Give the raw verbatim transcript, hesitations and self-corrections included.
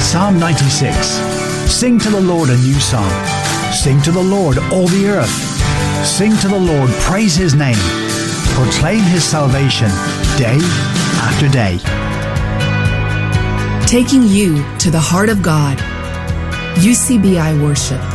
Psalm ninety-six. Sing to the Lord a new song. Sing to the Lord, all the earth. Sing to the Lord, praise his name. Proclaim his salvation day after day. Taking you to the heart of God. U C B I Worship.